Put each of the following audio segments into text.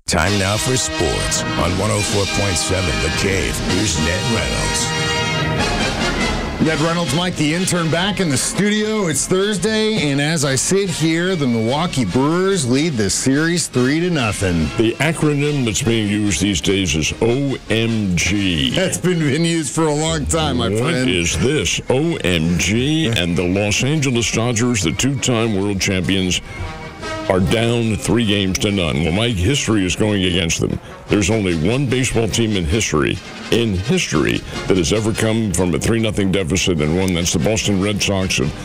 Time now for sports on 104.7 The Cave. Here's Ned Reynolds. Ned Reynolds, Mike, the intern, back in the studio. It's Thursday, and as I sit here, the Milwaukee Brewers lead the series 3-0. The acronym that's being used these days is OMG. That's been used for a long time, my friend. What is this? OMG, and the Los Angeles Dodgers, the two-time world champions, are down 3-0. Well, Mike, history is going against them. There's only one baseball team in history, that has ever come from a 3-0 deficit and won. That's the Boston Red Sox of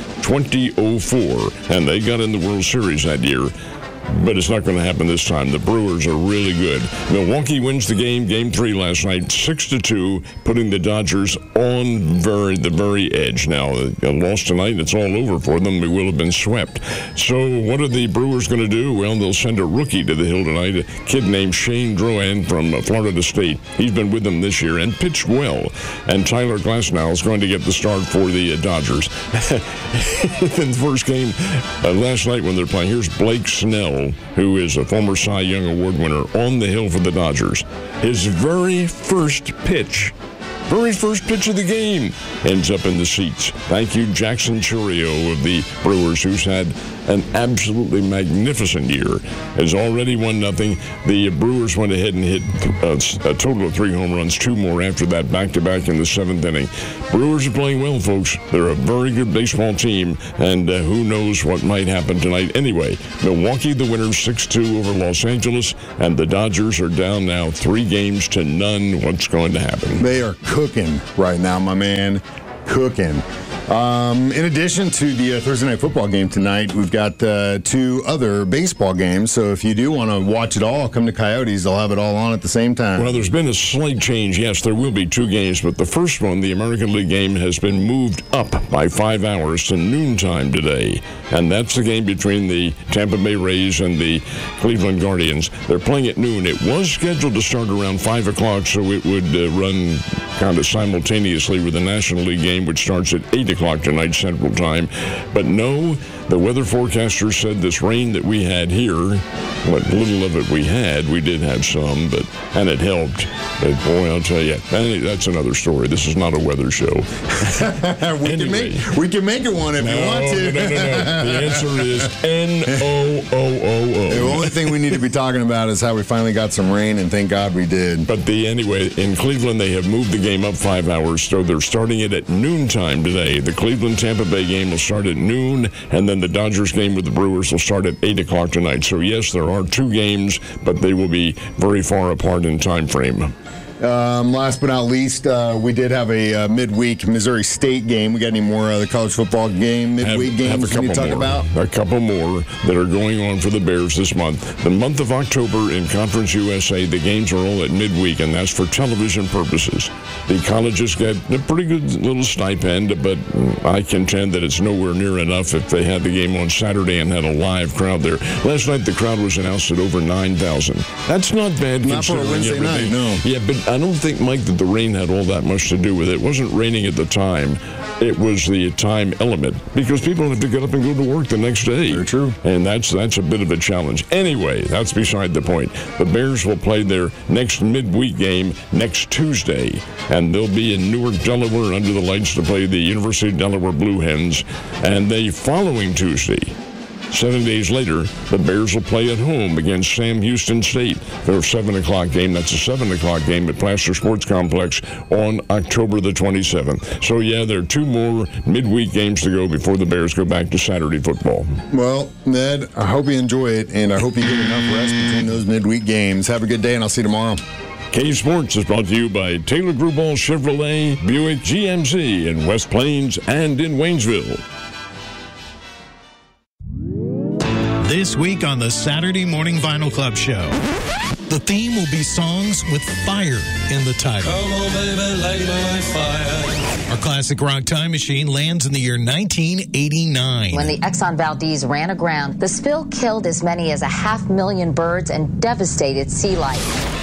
2004, and they got in the World Series that year. But it's not going to happen this time. The Brewers are really good. Milwaukee wins the game 3 last night, 6-2, putting the Dodgers on the very edge. Now, they lost tonight, it's all over for them. We will have been swept. So what are the Brewers going to do? Well, they'll send a rookie to the hill tonight, a kid named Shane Drouin from Florida State. He's been with them this year and pitched well. And Tyler Glasnow is going to get the start for the Dodgers. In the first game last night when they're playing, here's Blake Snell, who is a former Cy Young Award winner, on the hill for the Dodgers. His very first pitch of the game ends up in the seats. Thank you, Jackson Chourio of the Brewers, who's had an absolutely magnificent year, has already won 0. The Brewers went ahead and hit a total of 3 home runs, 2 more after that, back-to-back in the 7th inning. Brewers are playing well, folks. They're a very good baseball team, and who knows what might happen tonight. Anyway, Milwaukee, the winners, 6-2 over Los Angeles, and the Dodgers are down now 3-0. What's going to happen? They are cooking right now, my man. Cooking. In addition to the Thursday night football game tonight, we've got 2 other baseball games. So if you do want to watch it all, come to Coyotes. They'll have it all on at the same time. Well, there's been a slight change. Yes, there will be 2 games, but the first one, the American League game, has been moved up by 5 hours to noontime today. And that's the game between the Tampa Bay Rays and the Cleveland Guardians. They're playing at noon. It was scheduled to start around 5 o'clock, so it would run kind of simultaneously with the National League game, which starts at 8 o'clock tonight Central Time. But no, the weather forecaster said this rain that we had here, what little of it we had, we did have some, and it helped. But boy, I'll tell you, that's another story. This is not a weather show. we can make it one if you want to. No. The answer is N-O-O-O-O. The only thing we need to be talking about is how we finally got some rain, and thank God we did. But anyway, in Cleveland, they have moved the game up 5 hours, so they're starting it at noontime today. The Cleveland-Tampa Bay game will start at noon, and then the Dodgers game with the Brewers will start at 8 o'clock tonight. So, yes, there are 2 games, but they will be very far apart in time frame. Last but not least, we did have a midweek Missouri State game. We got any more the college football game, midweek games we need to talk about? A couple more that are going on for the Bears this month. The month of October in Conference USA, the games are all at midweek, and that's for television purposes. The colleges get a pretty good little stipend, but I contend that it's nowhere near enough if they had the game on Saturday and had a live crowd there. Last night, the crowd was announced at over 9,000. That's not bad. Not for a Wednesday night, no. Yeah, but I don't think, Mike, that the rain had all that much to do with it. It wasn't raining at the time. It was the time element, because people have to get up and go to work the next day. Very true. And that's a bit of a challenge. Anyway, that's beside the point. The Bears will play their next midweek game next Tuesday, and they'll be in Newark, Delaware, under the lights to play the University of Delaware Blue Hens. And the following Tuesday, 7 days later, the Bears will play at home against Sam Houston State. Their 7 o'clock game. That's a 7 o'clock game at Plaster Sports Complex on October the 27th. So, yeah, there are 2 more midweek games to go before the Bears go back to Saturday football. Well, Ned, I hope you enjoy it, and I hope you get enough rest between those midweek games. Have a good day, and I'll see you tomorrow. K Sports is brought to you by Taylor Grubauer Chevrolet, Buick GMC in West Plains and in Waynesville. This week on the Saturday Morning Vinyl Club Show, the theme will be songs with fire in the title. Come on, baby, light my fire. Our classic rock time machine lands in the year 1989. When the Exxon Valdez ran aground, the spill killed as many as 500,000 birds and devastated sea life.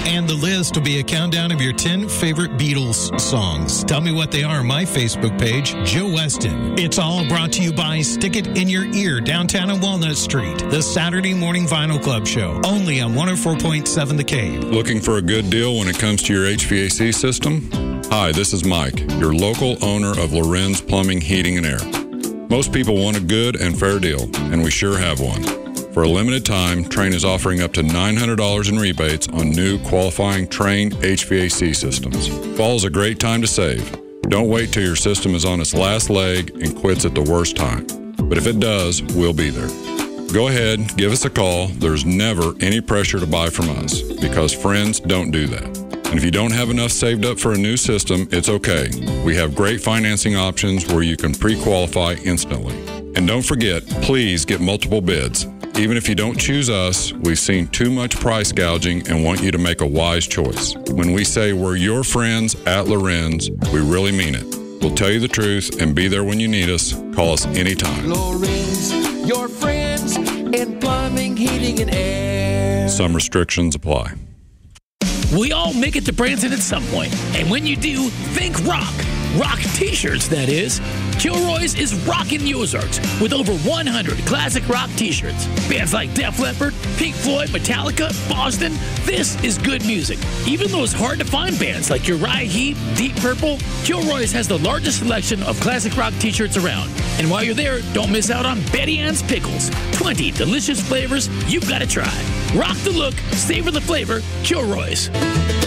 And the list will be a countdown of your 10 favorite Beatles songs. Tell me what they are on my Facebook page, Joe Weston. It's all brought to you by Stick It in Your Ear, downtown on Walnut Street. The Saturday Morning Vinyl Club Show, only on 104.7 The Cave. Looking for a good deal when it comes to your HVAC system? Hi, this is Mike, your local owner of Lorenz Plumbing, Heating, and Air. Most people want a good and fair deal, and we sure have one. For a limited time, Trane is offering up to $900 in rebates on new qualifying Trane HVAC systems. Fall is a great time to save. Don't wait till your system is on its last leg and quits at the worst time. But if it does, we'll be there. Go ahead, give us a call. There's never any pressure to buy from us because friends don't do that. And if you don't have enough saved up for a new system, it's okay. We have great financing options where you can pre-qualify instantly. And don't forget, please get multiple bids. Even if you don't choose us, we've seen too much price gouging and want you to make a wise choice. When we say we're your friends at Lorenz, we really mean it. We'll tell you the truth and be there when you need us. Call us anytime. Lorenz, your friends in plumbing, heating, and air. Some restrictions apply. We all make it to Branson at some point, and when you do, think rock. Rock t-shirts, that is. Kilroy's is rockin' the Ozarks with over 100 classic rock t-shirts. Bands like Def Leppard, Pink Floyd, Metallica, Boston. This is good music. Even those hard-to-find bands like Uriah Heep, Deep Purple, Kilroy's has the largest selection of classic rock t-shirts around. And while you're there, don't miss out on Betty Ann's Pickles. 20 delicious flavors you've got to try. Rock the look, savor the flavor, Kilroy's.